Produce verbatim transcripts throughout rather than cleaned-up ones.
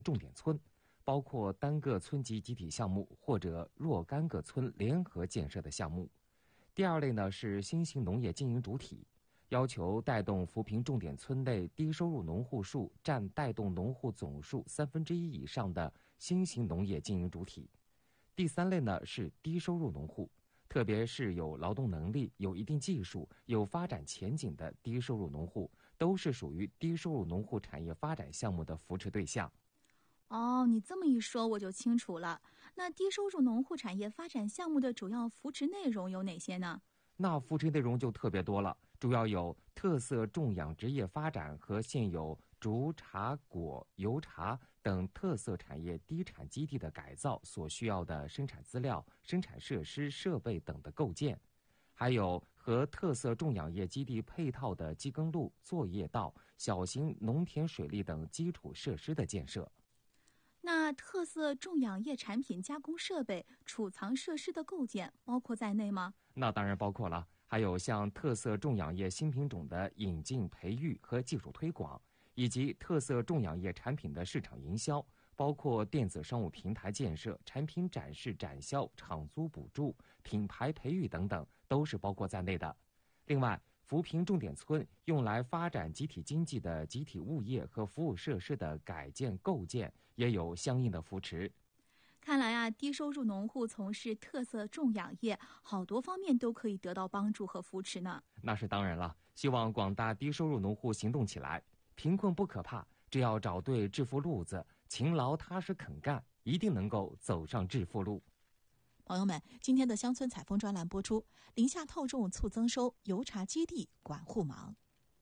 重点村，包括单个村级集体项目或者若干个村联合建设的项目。第二类呢是新型农业经营主体，要求带动扶贫重点村内低收入农户数占带动农户总数三分之一以上的新型农业经营主体。第三类呢是低收入农户，特别是有劳动能力、有一定技术、有发展前景的低收入农户，都是属于低收入农户产业发展项目的扶持对象。 哦，你这么一说我就清楚了。那低收入农户产业发展项目的主要扶持内容有哪些呢？ 那扶持内容就特别多了，主要有特色种养殖业发展和现有竹、茶、果、油茶等特色产业低产基地的改造所需要的生产资料、生产设施、设备等的构建，还有和特色种养业基地配套的机耕路、作业道、小型农田水利等基础设施的建设。 那特色种养业产品加工设备、储藏设施的构建包括在内吗？ 那当然包括了，还有像特色种养业新品种的引进、培育和技术推广，以及特色种养业产品的市场营销，包括电子商务平台建设、产品展示展销、场租补助、品牌培育等等，都是包括在内的。另外，扶贫重点村用来发展集体经济的集体物业和服务设施的改建构建也有相应的扶持。 看来啊，低收入农户从事特色种养业，好多方面都可以得到帮助和扶持呢。 那是当然了，希望广大低收入农户行动起来。贫困不可怕，只要找对致富路子，勤劳踏实肯干，一定能够走上致富路。 朋友们，今天的乡村采风专栏播出，宁夏套种促增收，油茶基地管护忙。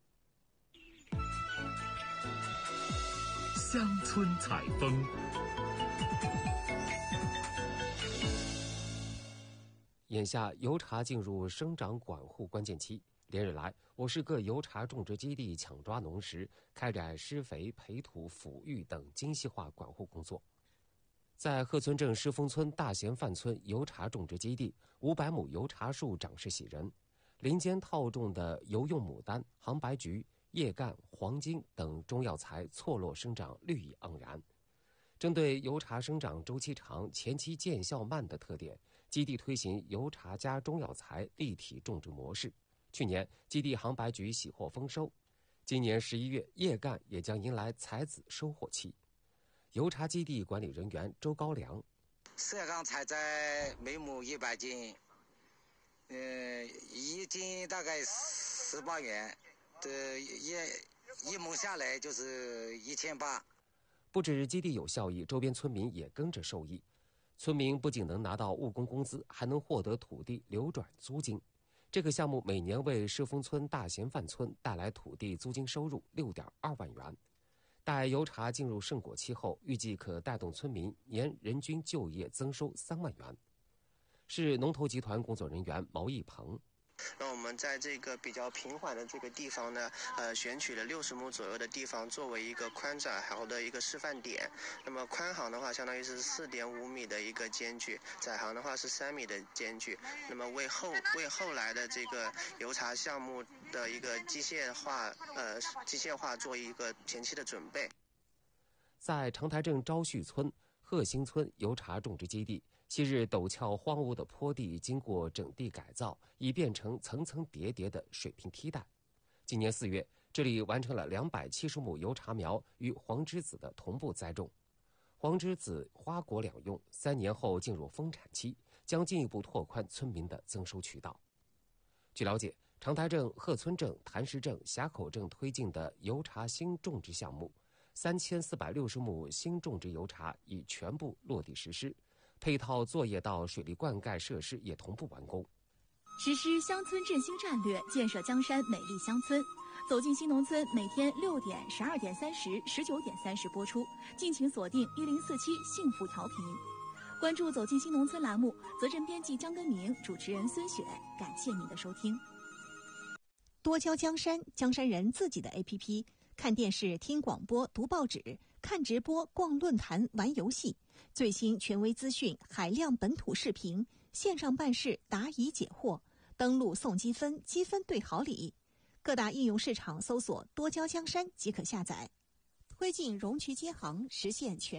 乡村采风。 眼下油茶进入生长管护关键期，连日来，我市各油茶种植基地抢抓农时，开展施肥、培土、抚育等精细化管护工作。在鹤村镇狮峰村大咸饭村油茶种植基地，五百亩油茶树长势喜人，林间套种的油用牡丹、杭白菊、叶干、黄金等中药材错落生长，绿意盎然。针对油茶生长周期长、前期见效慢的特点，基地推行油茶加中药材立体种植模式。去年，基地杭白菊喜获丰收，今年十一月，叶干也将迎来采籽收获期。油茶基地管理人员周高良： 色缸采摘每亩一百斤，呃，一斤大概十八元，这一一亩下来就是一千八。 不止基地有效益，周边村民也跟着受益。村民不仅能拿到务工工资，还能获得土地流转租金。这个项目每年为狮峰村大咸饭村带来土地租金收入六点二万元。待油茶进入盛果期后，预计可带动村民年人均就业增收三万元。市农投集团工作人员毛义鹏： 那我们在这个比较平缓的这个地方呢，呃，选取了六十亩左右的地方作为一个宽窄壕的一个示范点。那么宽行的话，相当于是四点五米的一个间距，窄行的话是三米的间距。那么为后为后来的这个油茶项目的一个机械化，呃，机械化做一个前期的准备。 在长台镇昭旭村鹤兴村油茶种植基地，昔日陡峭荒芜的坡地经过整地改造，已变成层层叠叠的水平梯带。今年四月，这里完成了两百七十亩油茶苗与黄栀子的同步栽种。黄栀子花果两用，三年后进入丰产期，将进一步拓宽村民的增收渠道。据了解，长台镇、鹤村镇、潭石镇、峡口镇推进的油茶新种植项目，三千四百六十亩新种植油茶已全部落地实施，配套作业道、水利灌溉设施也同步完工。 实施乡村振兴战略，建设江山美丽乡村。走进新农村，每天六点、十二点三十、十九点三十播出，敬请锁定一零四七幸福调频。关注走进新农村栏目，责任编辑江根明，主持人孙雪，感谢您的收听。 多交江山，江山人自己的 A P P， 看电视、听广播、读报纸，看直播、逛论坛、玩游戏，最新权威资讯，海量本土视频，线上办事，答疑解惑，登录送积分，积分兑好礼。各大应用市场搜索多交江山即可下载。 推进容渠接行，实现全